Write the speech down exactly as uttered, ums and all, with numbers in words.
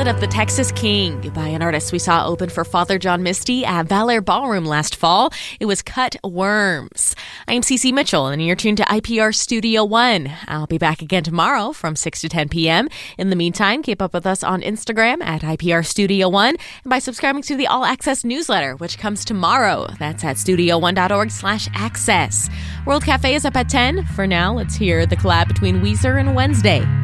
Ballad of the Texas King by an artist we saw open for Father John Misty at Valor Ballroom last fall. It was Cut Worms. I am Cece Mitchell, and you're tuned to I P R Studio One. I'll be back again tomorrow from six to ten p.m. In the meantime, keep up with us on Instagram at I P R Studio One and by subscribing to the All Access newsletter, which comes tomorrow. That's at studio one dot org slash access. World Cafe is up at ten. For now, let's hear the collab between Weezer and Wednesday.